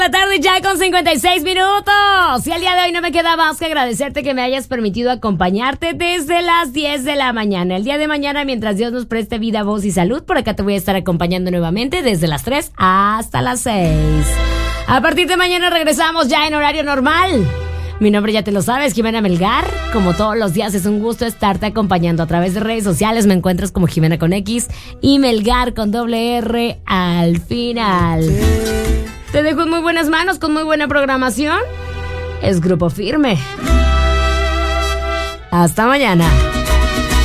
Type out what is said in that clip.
La tarde ya con 56 minutos. Y el día de hoy no me queda más que agradecerte que me hayas permitido acompañarte desde las 10 de la mañana. El día de mañana, mientras Dios nos preste vida, voz y salud, por acá te voy a estar acompañando nuevamente desde las 3 hasta las 6. A partir de mañana regresamos ya en horario normal. Mi nombre ya te lo sabes, Jimena Melgar. Como todos los días es un gusto estarte acompañando a través de redes sociales. Me encuentras como Jimena con X y Melgar con doble R al final. Te dejo en muy buenas manos con muy buena programación. Es Grupo Firme. Hasta mañana.